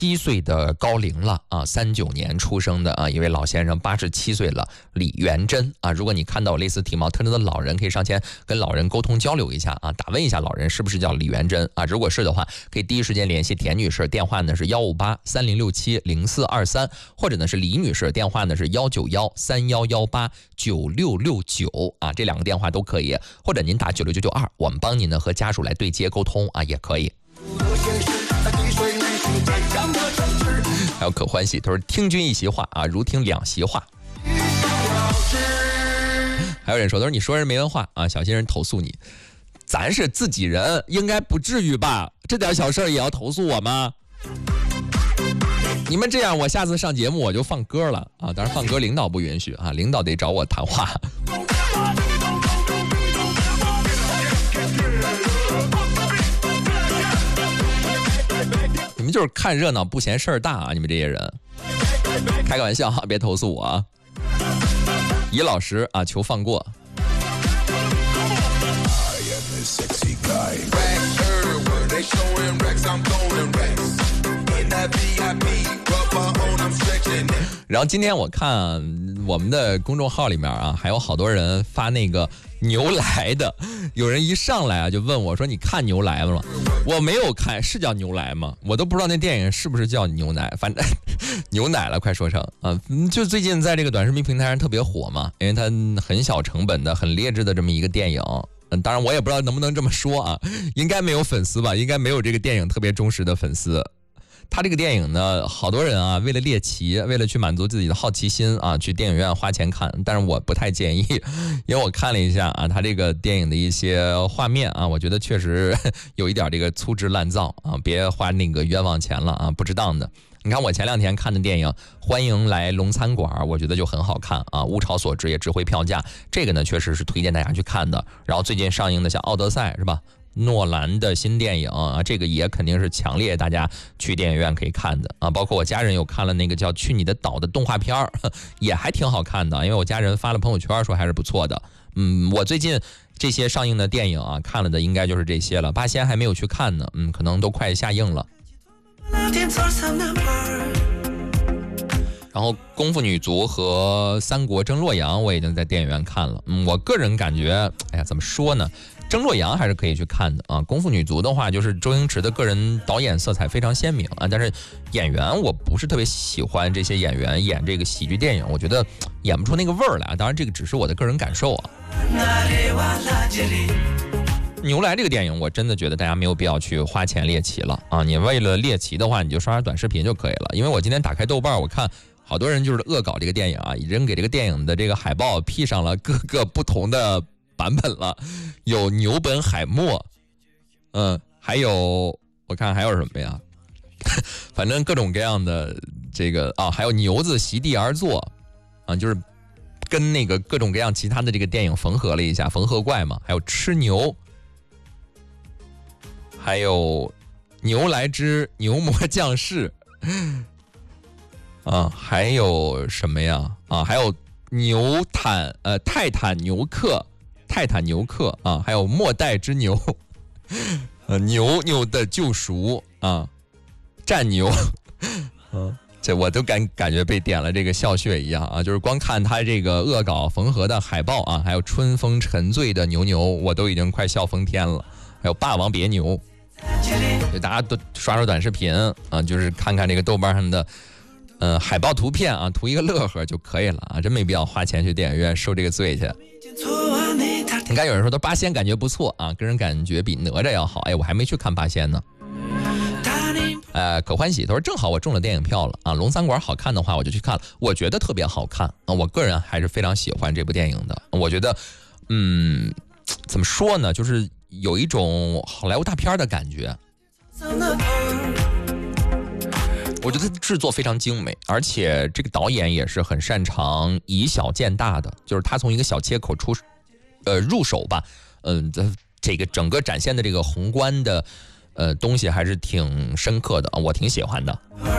1岁的高龄了啊，39年出生的啊一位老先生，87岁了，李元珍啊。如果你看到类似体貌特征的老人，可以上前跟老人沟通交流一下啊，打问一下老人是不是叫李元珍啊。如果是的话，可以第一时间联系田女士，电话呢是15830670423，或者呢是李女士，电话呢是19131189669啊，这2个电话都可以，或者您打96992，我们帮您呢和家属来对接沟通啊，也可以。还有可欢喜，他说听君一席话啊，如听2席话。还有人说，他说你说人没文化啊，小心人投诉你。咱是自己人，应该不至于吧？这点小事也要投诉我吗？你们这样，我下次上节目我就放歌了啊！当然放歌领导不允许啊，领导得找我谈话。你们就是看热闹不嫌事儿大啊！你们这些人，开个玩笑哈，别投诉我啊！尹老师啊，求放过。然后今天我看我们的公众号里面啊，还有好多人发那个牛来的，有人一上来啊就问我说：“你看牛来了吗？”我没有看，是叫牛来吗？我都不知道那电影是不是叫牛奶，反正牛奶了，快说成啊！就最近在这个短视频平台上特别火嘛，因为它很小成本的、很劣质的这么一个电影。当然我也不知道能不能这么说啊，应该没有粉丝吧，应该没有这个电影特别忠实的粉丝。他这个电影呢，好多人啊，为了猎奇，为了去满足自己的好奇心啊，去电影院花钱看。但是我不太建议，因为我看了一下啊，他这个电影的一些画面啊，我觉得确实有一点这个粗制滥造啊，别花那个冤枉钱了啊，不值当的。你看我前2天看的电影《欢迎来龙餐馆》，我觉得就很好看啊，物超所值，也值回票价。这个呢，确实是推荐大家去看的。然后最近上映的像《奥德赛》是吧？诺兰的新电影啊，这个也肯定是强烈大家去电影院可以看的啊。包括我家人有看了那个叫《去你的岛》的动画片也还挺好看的，因为我家人发了朋友圈说还是不错的。我最近这些上映的电影啊，看了的应该就是这些了。八仙还没有去看呢，可能都快下映了。然后《功夫女足》和《三国争洛阳》我已经在电影院看了。我个人感觉，哎呀，怎么说呢？争洛阳还是可以去看的啊。功夫女足的话，就是周星驰的个人导演色彩非常鲜明啊，但是演员我不是特别喜欢这些演员演这个喜剧电影，我觉得演不出那个味儿来。当然，这个只是我的个人感受啊。牛来这个电影，我真的觉得大家没有必要去花钱猎奇了啊！你为了猎奇的话，你就刷刷短视频就可以了。因为我今天打开豆瓣，我看好多人就是恶搞这个电影啊，已经给这个电影的这个海报 P 上了各个不同的版本了，有牛本海默，还有我看还有什么呀？反正各种各样的这个啊，还有牛子席地而坐啊，就是跟那个各种各样其他的这个电影缝合了一下，缝合怪嘛，还有吃牛。还有牛来之牛魔降世啊，还有什么呀？啊，还有泰坦牛克啊，还有末代之牛，牛牛的救赎啊，战牛，这我都感觉被点了这个笑穴一样啊！就是光看他这个恶搞缝合的海报啊，还有春风沉醉的牛，我都已经快笑疯天了。还有霸王别牛。就大家都刷刷短视频啊，就是看看这个豆瓣上的海报图片啊，图一个乐呵就可以了啊，真没必要花钱去电影院受这个罪去。你看有人说八仙感觉不错啊，个人感觉比哪吒要好。哎，我还没去看八仙呢。可欢喜他说正好我中了电影票了啊，龙三馆好看的话我就去看了，我觉得特别好看啊，我个人还是非常喜欢这部电影的。我觉得怎么说呢，就是有一种好莱坞大片的感觉。我觉得制作非常精美，而且这个导演也是很擅长以小见大的，就是他从一个小切口入手吧，这个整个展现的这个宏观的东西还是挺深刻的，我挺喜欢的。